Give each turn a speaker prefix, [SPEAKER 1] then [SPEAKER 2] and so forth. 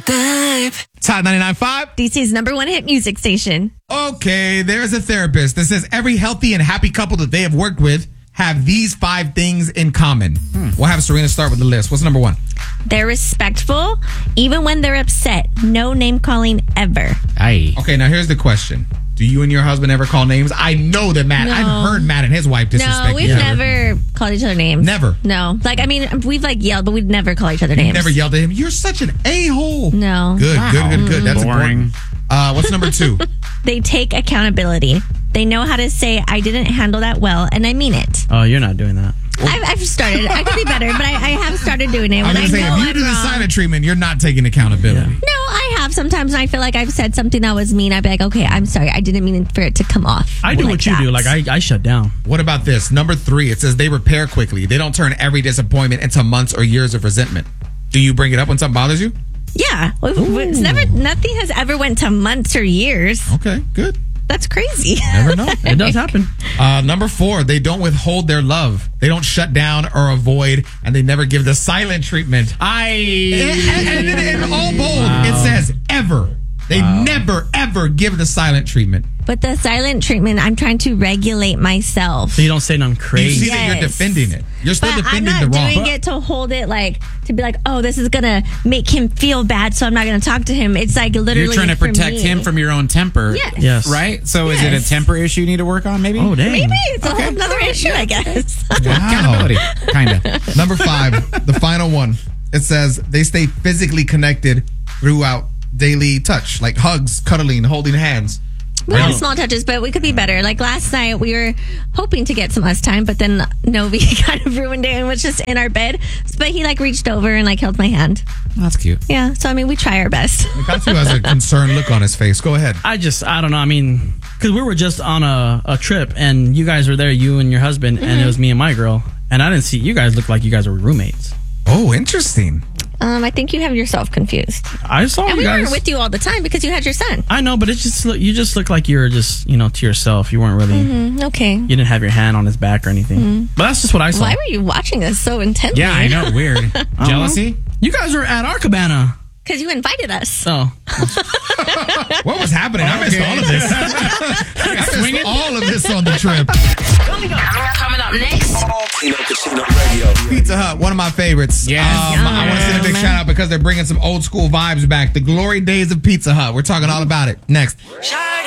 [SPEAKER 1] It's Hot 99.5.
[SPEAKER 2] DC's number one hit music station.
[SPEAKER 1] Okay, there's a therapist that says every healthy and happy couple that they have worked with have these 5 things in common. We'll have Serena start with the list. What's number 1?
[SPEAKER 2] They're respectful, even when they're upset. No name calling ever.
[SPEAKER 3] Aye.
[SPEAKER 1] Okay, now here's the question. Do you and your husband ever call names? I know that Matt,
[SPEAKER 2] No.
[SPEAKER 1] I've heard Matt and his wife disrespect
[SPEAKER 2] No, we've
[SPEAKER 1] each other.
[SPEAKER 2] never called each other names.
[SPEAKER 1] Never?
[SPEAKER 2] No. Like, I mean, we've like yelled, but we'd never call each other names.
[SPEAKER 1] Never yelled at him. You're such an a-hole.
[SPEAKER 2] No.
[SPEAKER 1] Good. That's
[SPEAKER 3] Boring.
[SPEAKER 1] important. What's number 2?
[SPEAKER 2] They take accountability. They know how to say, I didn't handle that well, and I mean it.
[SPEAKER 3] Oh, you're not doing that.
[SPEAKER 2] I've started. I could be better, but I have started doing it.
[SPEAKER 1] I was
[SPEAKER 2] When
[SPEAKER 1] going to say,
[SPEAKER 2] know
[SPEAKER 1] if you
[SPEAKER 2] I'm
[SPEAKER 1] do the
[SPEAKER 2] wrong.
[SPEAKER 1] silent treatment, you're not taking accountability.
[SPEAKER 2] No, I have sometimes, and I feel like I've said something that was mean. I'd be like, okay, I'm sorry. I didn't mean for it to come off.
[SPEAKER 3] I do
[SPEAKER 2] like
[SPEAKER 3] what you
[SPEAKER 2] that.
[SPEAKER 3] do. Like, I shut down.
[SPEAKER 1] What about this? Number 3, it says they repair quickly. They don't turn every disappointment into months or years of resentment. Do you bring it up when something bothers you?
[SPEAKER 2] Yeah. It's nothing has ever went to months or years.
[SPEAKER 1] Okay, good.
[SPEAKER 2] That's crazy.
[SPEAKER 1] Never know.
[SPEAKER 3] It does happen.
[SPEAKER 1] Number 4, they don't withhold their love. They don't shut down or avoid, and they never give the silent treatment. And in all bold, it says ever. They never, ever give the silent treatment.
[SPEAKER 2] But the silent treatment, I'm trying to regulate myself.
[SPEAKER 3] So you don't say nothing
[SPEAKER 1] You
[SPEAKER 3] crazy.
[SPEAKER 1] see that you're
[SPEAKER 2] Yes.
[SPEAKER 1] defending it. You're still
[SPEAKER 2] But I'm
[SPEAKER 1] defending
[SPEAKER 2] not
[SPEAKER 1] the wrong.
[SPEAKER 2] doing it to hold it like, to be like, oh, this is going to make him feel bad, so I'm not going to talk to him. It's like literally
[SPEAKER 4] You're trying to
[SPEAKER 2] for
[SPEAKER 4] protect
[SPEAKER 2] me.
[SPEAKER 4] him from your own temper.
[SPEAKER 2] Yes.
[SPEAKER 3] Yes.
[SPEAKER 4] Right? So is it a
[SPEAKER 2] Yes.
[SPEAKER 4] temper issue you need to work on, maybe?
[SPEAKER 3] Oh, dang.
[SPEAKER 2] Maybe it's a whole another issue, I guess.
[SPEAKER 4] Accountability. Kind of.
[SPEAKER 1] Number 5, the final one. It says they stay physically connected throughout daily touch, like hugs, cuddling, holding hands.
[SPEAKER 2] We have small touches, but we could be better. Like last night, we were hoping to get some us time, but then Novi kind of ruined it and was just in our bed. But he like reached over and like held my hand.
[SPEAKER 4] That's cute.
[SPEAKER 2] Yeah, so I mean, we try our best.
[SPEAKER 1] Katsu has a concerned look on his face. Go ahead.
[SPEAKER 3] I don't know. I mean, because we were just on a trip and you guys were there, you and your husband, and it was me and my girl. And I didn't see, you guys looked like you guys were roommates.
[SPEAKER 1] Oh, interesting.
[SPEAKER 2] I think you have yourself confused.
[SPEAKER 3] I saw
[SPEAKER 2] And
[SPEAKER 3] you
[SPEAKER 2] we
[SPEAKER 3] guys.
[SPEAKER 2] weren't with you all the time because you had your son.
[SPEAKER 3] I know, but it's just you just look like you were just to yourself. You weren't really.
[SPEAKER 2] Okay.
[SPEAKER 3] You didn't have your hand on his back or anything. But that's just what I saw.
[SPEAKER 2] Why were you watching us so intently?
[SPEAKER 4] Yeah, I know. Weird. Jealousy?
[SPEAKER 3] You guys were at our cabana.
[SPEAKER 2] Because you invited us.
[SPEAKER 3] Oh,
[SPEAKER 1] What was happening? I missed all of this. I missed all of this on the trip.
[SPEAKER 5] Coming up next.
[SPEAKER 6] Casino Casino Radio.
[SPEAKER 1] Pizza Hut, one of my favorites.
[SPEAKER 4] Yes.
[SPEAKER 1] I want to send a big shout out because they're bringing some old school vibes back. The glory days of Pizza Hut. We're talking all about it next.
[SPEAKER 5] Shine